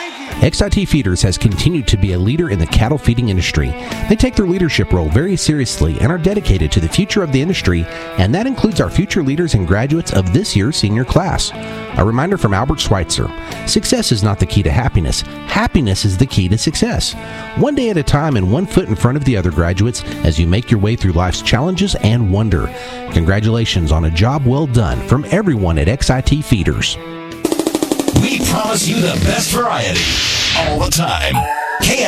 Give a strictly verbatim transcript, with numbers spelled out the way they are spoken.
X I T Feeders has continued to be a leader in the cattle feeding industry. They take their leadership role very seriously and are dedicated to the future of the industry, and that includes our future leaders and graduates of this year's senior class. A reminder from Albert Schweitzer: success is not the key to happiness. Happiness is the key to success. One day at a time and one foot in front of the other, graduates, as you make your way through life's challenges and wonder. Congratulations on a job well done from everyone at X I T Feeders. We promise you the best variety all the time. K